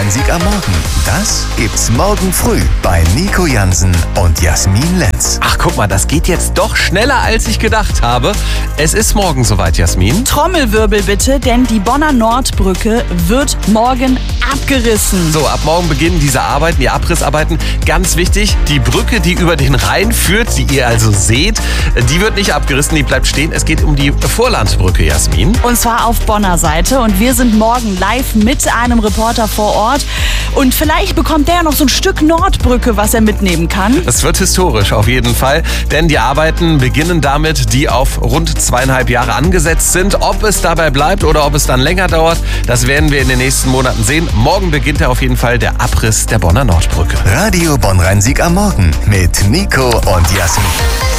Bonn-Rhein-Sieg am Morgen. Das gibt's morgen früh bei Nico Jansen und Jasmin Lenz. Ach, guck mal, das geht jetzt doch schneller, als ich gedacht habe. Es ist morgen soweit, Jasmin. Trommelwirbel bitte, denn die Bonner Nordbrücke wird morgen abgerissen. So, ab morgen beginnen diese Arbeiten, die Abrissarbeiten. Ganz wichtig, die Brücke, die über den Rhein führt, die ihr also seht, die wird nicht abgerissen, die bleibt stehen. Es geht um die Vorlandbrücke, Jasmin. Und zwar auf Bonner Seite. Und wir sind morgen live mit einem Reporter vor Ort. Und vielleicht bekommt der noch so ein Stück Nordbrücke, was er mitnehmen kann. Das wird historisch auf jeden Fall, denn die Arbeiten beginnen damit, die auf rund 2,5 Jahre angesetzt sind. Ob es dabei bleibt oder ob es dann länger dauert, das werden wir in den nächsten Monaten sehen. Morgen beginnt ja auf jeden Fall der Abriss der Bonner Nordbrücke. Radio Bonn-Rhein-Sieg am Morgen mit Nico und Jasmin.